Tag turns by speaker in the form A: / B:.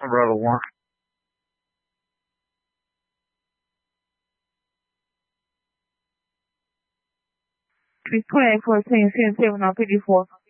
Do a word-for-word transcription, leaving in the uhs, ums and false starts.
A: Brother one. Please connect for ten, ten, seven on fifty-four.